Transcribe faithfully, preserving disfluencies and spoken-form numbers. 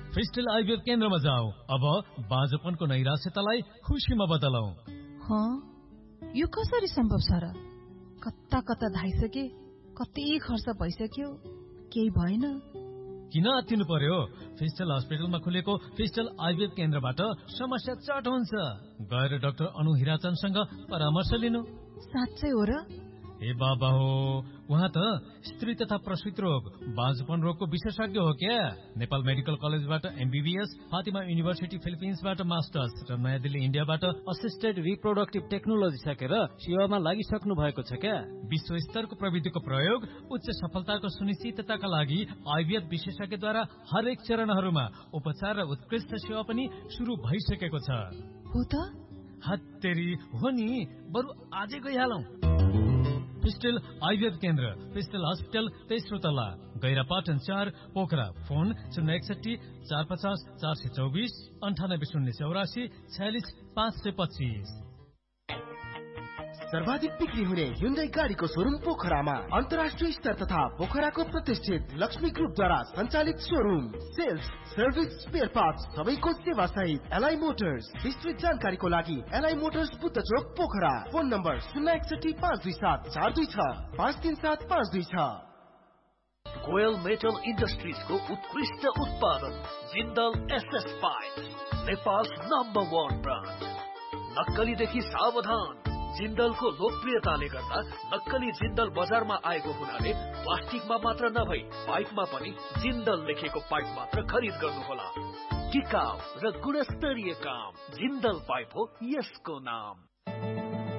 फिस्टल IVF केन्द्रमा जाऊ। अब बाजोपनको नैराश्यतालाई खुसीमा बदलौ। हाँ, यो कसरी सम्भव छ र? कता कता धाइसके, कति खर्च भइसक्यो, केही भएन। किन आत्तिनु पर्यो? फिस्टल हस्पिटलमा खुलेको फिस्टल आइभीएफ केन्द्रबाट समस्या चट हुन्छ। गएर डाक्टर अनु हिराचनसँग परामर्श लिनु। साँच्चै हो र? ए बाबा हो, उहाँ त स्त्री तथा प्रसूति रोग, बाँझपन रोगको विशेषज्ञ हो क्या। नेपाल मेडिकल कलेजबाट एमबीबीएस, फातिमा युनिभर्सिटी फिलिपिन्सबाट मास्टर्स र नयाँ दिल्ली इन्डियाबाट असिस्टेड रिप्रोडक्टिभ टेक्नोलोजी सकेर सेवामा लागिसक्नु भएको छ क्या। विश्व स्तरको प्रविधिको प्रयोग उच्च सफलताको सुनिश्चितताका लागि आइभीएफ विशेषज्ञद्वारा हरेक चरणहरूमा उपचार र उत्कृष्ट सेवा पनि शुरू भइसकेको छ। हो त? हत्तेरी हो नि, बरु आजै गइहालौं। फिस्टल आइभीएफ केन्द्र, फिस्टल हस्पिटल, तेस्रो तला, गैरापाटन चार, पोखरा। फोन शून्य एकसठी चार पचास चार सय चौबिस अन्ठानब्बे शून्य चौरासी छयालिस पाँच सय पच्चीस। सर्वाधिक बिक्री हुने Hyundai गाडीको शोरूम पोखरामा, अन्तर्राष्ट्रिय स्तर तथा पोखराको प्रतिष्ठित लक्ष्मी ग्रुपद्वारा सञ्चालित showroom. Sales, service, spare parts सबैको सेवा सहित एलआई मोटर्स। विस्तृत जानकारीको लागि एलआई मोटर्स बुद्ध चोक पोखरा। फोन नम्बर शून्य एकसठी पाँच दुई सात चार दुई छ पाँच तीन सात पाँच दुई छ। गोयल मेटल इन्डस्ट्रिजको उत्कृष्ट उत्पादन Jindal SS pipe, Nepal's number one brand. नक्कलीदेखि सावधान। जिन्दलको लोकप्रियताले गर्दा नक्कली जिन्दल बजारमा आएको हुनाले प्लास्टिकमा मात्र नभई पाइपमा पनि जिन्दल लेखेको पाइप मात्र खरिद गर्नुहोला। टिकाउ र गुणस्तरीय काम, जिन्दल पाइप हो यसको नाम।